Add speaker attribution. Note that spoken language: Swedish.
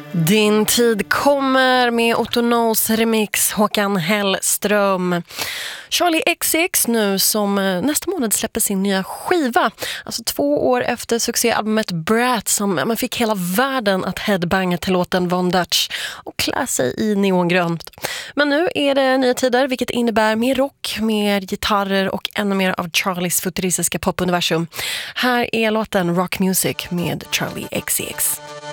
Speaker 1: Din tid kommer med Otto Knows remix Håkan Hellström. Charli XCX nu som nästa månad släpper sin nya skiva. Alltså 2 år efter succéalbumet Brat som man fick hela världen att headbanga till låten Von Dutch och klä sig i neongrönt. Men nu är det nya tider vilket innebär mer rock, mer gitarrer och ännu mer av Charlies futuristiska popuniversum. Här är låten Rock Music med Charli XCX.